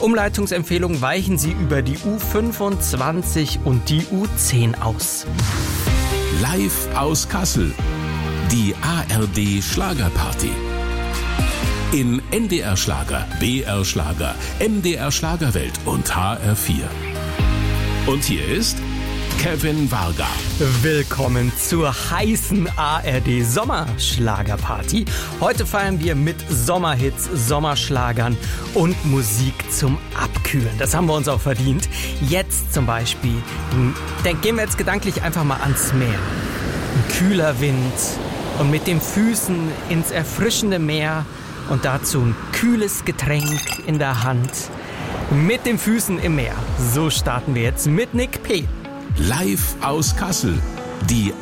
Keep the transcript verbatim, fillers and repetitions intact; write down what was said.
Umleitungsempfehlung: weichen Sie über die U fünfundzwanzig und die U zehn aus. Live aus Kassel. Die A R D Schlagerparty. In N D R Schlager, B R Schlager, M D R Schlagerwelt und H R vier. Und hier ist Kevin Varga. Willkommen zur heißen A R D Sommerschlagerparty. Heute feiern wir mit Sommerhits, Sommerschlagern und Musik zum Abkühlen. Das haben wir uns auch verdient. Jetzt zum Beispiel, dann gehen wir jetzt gedanklich einfach mal ans Meer. Ein kühler Wind und mit den Füßen ins erfrischende Meer und dazu ein kühles Getränk in der Hand. Mit den Füßen im Meer. So starten wir jetzt mit Nick P. Live aus Kassel. Die